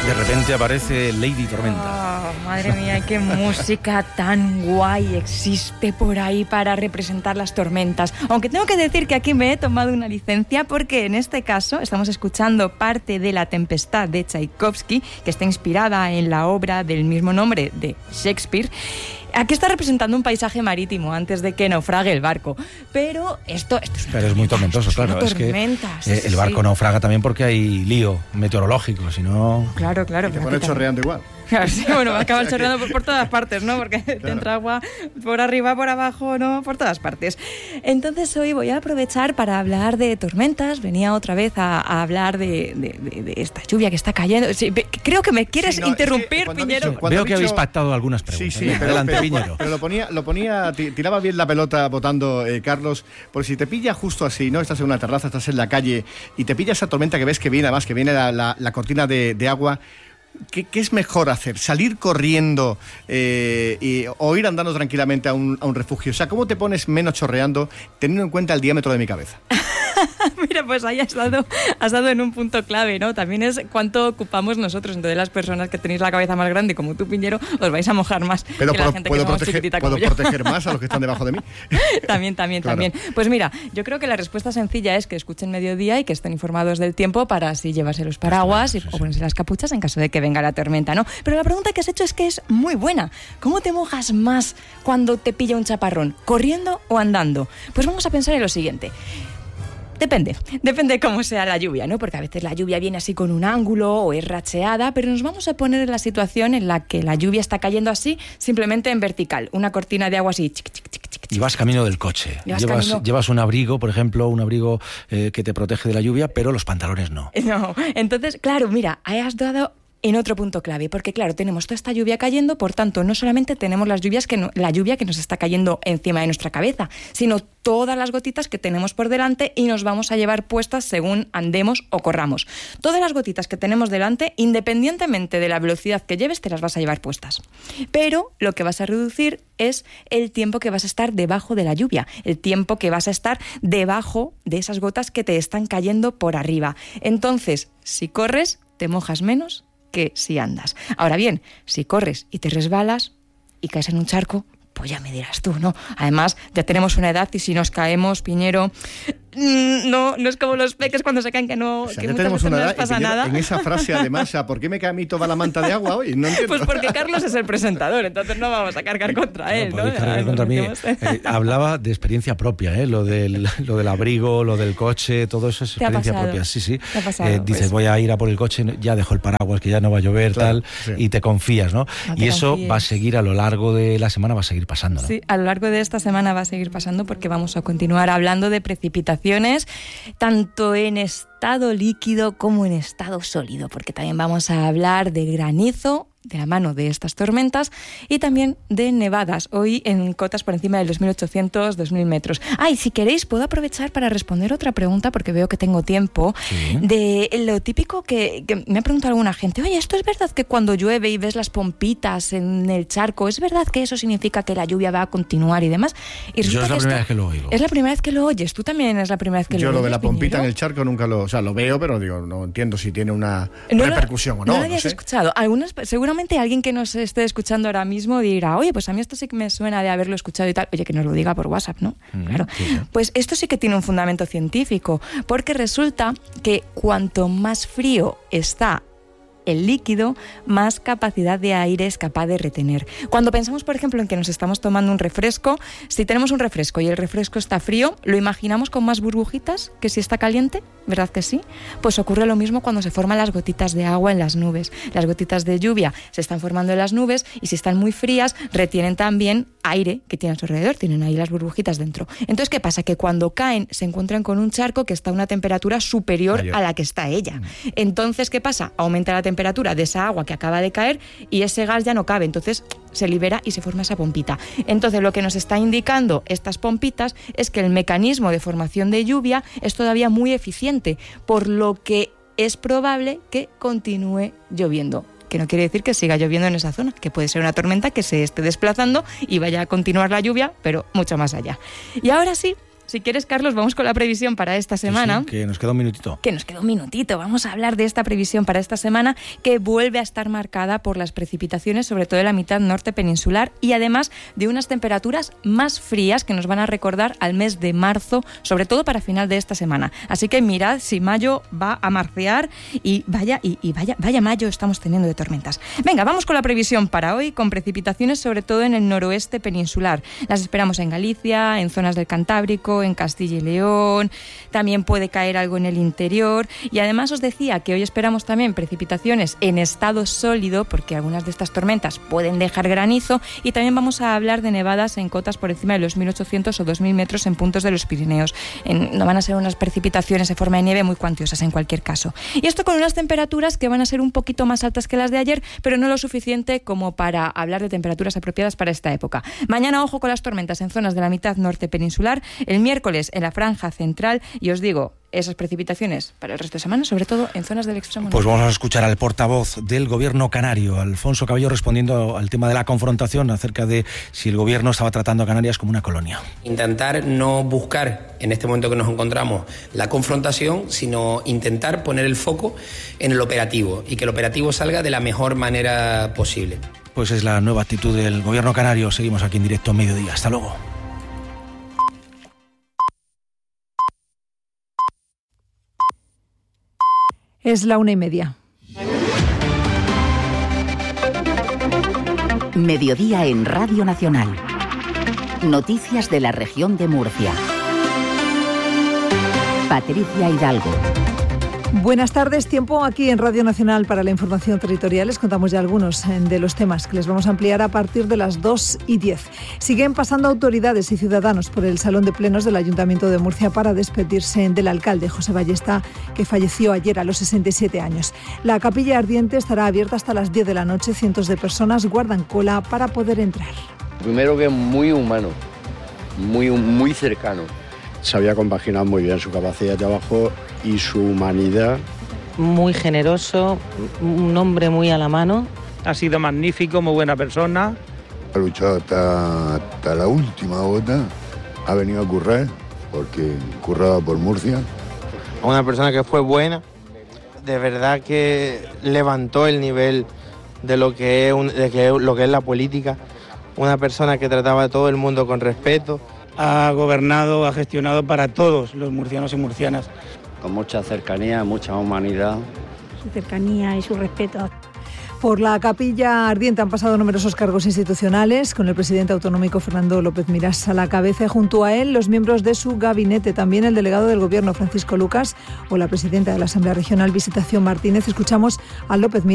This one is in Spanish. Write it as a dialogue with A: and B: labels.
A: De repente aparece Lady Tormenta.
B: Oh, madre mía, qué música tan guay existe por ahí para representar las tormentas. Aunque tengo que decir que aquí me he tomado una licencia porque en este caso estamos escuchando parte de La Tempestad de Tchaikovsky, que está inspirada en la obra del mismo nombre de Shakespeare. Aquí está representando un paisaje marítimo antes de que naufrague el barco. Pero esto es una
A: Pero es muy tormentoso, claro.
B: Es que
A: el barco naufraga también porque hay lío meteorológico, si no...
B: Claro.
C: Y te pone chorreando igual.
B: Claro, sí, bueno, acaba chorreando por todas partes, ¿no? Porque te entra agua por arriba, por abajo, ¿no? Por todas partes. Entonces hoy voy a aprovechar para hablar de tormentas. Venía otra vez a hablar de esta lluvia que está cayendo. Sí, creo que me quieres interrumpir, Piñero.
A: Veo que habéis pactado algunas preguntas.
C: Sí, pero adelante, Piñero. Pero lo ponía, tiraba bien la pelota votando Carlos, porque si te pilla justo así, ¿no? Estás en una terraza, estás en la calle y te pilla esa tormenta que ves que viene, además que viene la cortina de agua. ¿Qué es mejor hacer? ¿Salir corriendo o ir andando tranquilamente a un refugio? O sea, ¿cómo te pones menos chorreando teniendo en cuenta el diámetro de mi cabeza?
B: Mira, pues ahí has dado en un punto clave, ¿no? También es cuánto ocupamos nosotros. Entonces las personas que tenéis la cabeza más grande, como tú, Piñero, os vais a mojar más.
C: Pero
B: que la gente
C: puedo
B: que
C: proteger más a los que están debajo de mí.
B: También. Pues mira, yo creo que la respuesta sencilla es que escuchen Mediodía y que estén informados del tiempo para así llevarse los paraguas o ponerse las capuchas en caso de que venga la tormenta, ¿no? Pero la pregunta que has hecho es que es muy buena. ¿Cómo te mojas más cuando te pilla un chaparrón? ¿Corriendo o andando? Pues vamos a pensar en lo siguiente. Depende de cómo sea la lluvia, ¿no? Porque a veces la lluvia viene así con un ángulo o es racheada, pero nos vamos a poner en la situación en la que la lluvia está cayendo así, simplemente en vertical, una cortina de agua así.
A: Y vas camino del coche. Llevas un abrigo, por ejemplo, que te protege de la lluvia, pero los pantalones no.
B: No, entonces, claro, mira, ahí has dado en otro punto clave, porque claro, tenemos toda esta lluvia cayendo, por tanto, no solamente tenemos la lluvia que nos está cayendo encima de nuestra cabeza, sino todas las gotitas que tenemos por delante y nos vamos a llevar puestas según andemos o corramos. Todas las gotitas que tenemos delante, independientemente de la velocidad que lleves, te las vas a llevar puestas. Pero lo que vas a reducir es el tiempo que vas a estar debajo de la lluvia, el tiempo que vas a estar debajo de esas gotas que te están cayendo por arriba. Entonces, si corres, te mojas menos que si andas. Ahora bien, si corres y te resbalas y caes en un charco, pues ya me dirás tú, ¿no? Además, ya tenemos una edad y si nos caemos, Piñero, no es como los peques cuando se caen que no,
C: o sea,
B: que
C: ya
B: muchas
C: tenemos
B: veces
C: una
B: no
C: edad
B: les pasa nada.
C: En esa frase, además, o sea, ¿por qué me cae a mí toda la manta de agua hoy? No entiendo.
B: Pues porque Carlos es el presentador, entonces no vamos a cargar contra él, ¿no?
A: Cargar contra mí. Hablaba de experiencia propia, lo del abrigo, lo del coche, todo eso es experiencia propia. Sí. Dices, voy a ir a por el coche, ya dejo el paraguas, que ya no va a llover, claro, tal, sí. Y te confías, ¿no? Y eso va a seguir a lo largo de la semana, va a seguir pasando, ¿no?
B: Sí, a lo largo de esta semana va a seguir pasando porque vamos a continuar hablando de precipitaciones, tanto en estado líquido como en estado sólido, porque también vamos a hablar de granizo de la mano de estas tormentas y también de nevadas, hoy en cotas por encima de los 1.800, 2.000 metros. Y si queréis puedo aprovechar para responder otra pregunta, porque veo que tengo tiempo, sí. De lo típico que me ha preguntado alguna gente, oye, ¿esto es verdad que cuando llueve y ves las pompitas en el charco, es verdad que eso significa que la lluvia va a continuar y demás? Y
A: yo es la primera vez que lo oigo.
B: Es la primera vez que lo oyes, tú también es la primera vez que lo oyes.
C: Yo lo de la pompita en el charco nunca lo veo, pero digo, no entiendo si tiene una repercusión o no.
B: No lo habías escuchado. Seguramente alguien que nos esté escuchando ahora mismo dirá, oye, pues a mí esto sí que me suena de haberlo escuchado y tal. Oye, que nos lo diga por WhatsApp, ¿no? Claro. Sí. Pues esto sí que tiene un fundamento científico, porque resulta que cuanto más frío está el líquido, más capacidad de aire es capaz de retener. Cuando pensamos, por ejemplo, en que nos estamos tomando un refresco, si tenemos un refresco y el refresco está frío, ¿lo imaginamos con más burbujitas que si está caliente? ¿Verdad que sí? Pues ocurre lo mismo cuando se forman las gotitas de agua en las nubes. Las gotitas de lluvia se están formando en las nubes y si están muy frías, retienen también aire que tiene a su alrededor, tienen ahí las burbujitas dentro. Entonces, ¿qué pasa? Que cuando caen se encuentran con un charco que está a una temperatura superior a la que está ella. Entonces, ¿qué pasa? Aumenta la temperatura de esa agua que acaba de caer y ese gas ya no cabe, entonces se libera y se forma esa pompita. Entonces, lo que nos está indicando estas pompitas es que el mecanismo de formación de lluvia es todavía muy eficiente, por lo que es probable que continúe lloviendo. Que no quiere decir que siga lloviendo en esa zona, que puede ser una tormenta que se esté desplazando y vaya a continuar la lluvia, pero mucho más allá. Y ahora sí, si quieres, Carlos, vamos con la previsión para esta semana.
A: Sí, que nos queda un minutito.
B: Vamos a hablar de esta previsión para esta semana, que vuelve a estar marcada por las precipitaciones, sobre todo en la mitad norte peninsular, y además de unas temperaturas más frías que nos van a recordar al mes de marzo, sobre todo para final de esta semana. Así que mirad si mayo va a marcear, y vaya mayo estamos teniendo de tormentas. Venga, vamos con la previsión para hoy, con precipitaciones sobre todo en el noroeste peninsular. Las esperamos en Galicia, en zonas del Cantábrico, en Castilla y León, también puede caer algo en el interior, y además os decía que hoy esperamos también precipitaciones en estado sólido, porque algunas de estas tormentas pueden dejar granizo, y también vamos a hablar de nevadas en cotas por encima de los 1.800 o 2.000 metros en puntos de los Pirineos. No van a ser unas precipitaciones en forma de nieve muy cuantiosas en cualquier caso. Y esto con unas temperaturas que van a ser un poquito más altas que las de ayer, pero no lo suficiente como para hablar de temperaturas apropiadas para esta época. Mañana, ojo con las tormentas en zonas de la mitad norte peninsular, el miércoles en la franja central, y os digo, esas precipitaciones para el resto de semana, sobre todo en zonas del extremo norte.
A: Pues vamos a escuchar al portavoz del Gobierno canario, Alfonso Cabello, respondiendo al tema de la confrontación acerca de si el Gobierno estaba tratando a Canarias como una colonia.
D: Intentar no buscar, en este momento que nos encontramos, la confrontación, sino intentar poner el foco en el operativo, y que el operativo salga de la mejor manera posible.
A: Pues es la nueva actitud del Gobierno canario. Seguimos aquí en directo a mediodía. Hasta luego.
E: Es la 1:30.
F: Mediodía en Radio Nacional. Noticias de la región de Murcia. Patricia Hidalgo.
E: Buenas tardes, tiempo aquí en Radio Nacional para la información territorial. Les contamos ya algunos de los temas que les vamos a ampliar a partir de las 2:10. Siguen pasando autoridades y ciudadanos por el Salón de Plenos del Ayuntamiento de Murcia para despedirse del alcalde José Ballesta, que falleció ayer a los 67 años. La capilla ardiente estará abierta hasta las 10 de la noche. Cientos de personas guardan cola para poder entrar.
G: Primero que es muy humano, muy cercano.
H: Sabía compaginar muy bien su capacidad de trabajo y su humanidad.
I: Muy generoso, un hombre muy a la mano.
J: Ha sido magnífico, muy buena persona.
K: Ha luchado hasta la última gota. Ha venido a currar, porque curraba por Murcia.
L: Una persona que fue buena, de verdad que levantó el nivel de lo que es la política. Una persona que trataba a todo el mundo con respeto.
J: Ha gobernado, ha gestionado para todos los murcianos y murcianas.
G: Con mucha cercanía, mucha humanidad.
M: Su cercanía y su respeto.
E: Por la capilla ardiente han pasado numerosos cargos institucionales, con el presidente autonómico Fernando López Miras a la cabeza, y junto a él los miembros de su gabinete, también el delegado del Gobierno Francisco Lucas o la presidenta de la Asamblea Regional Visitación Martínez. Escuchamos a López Miras.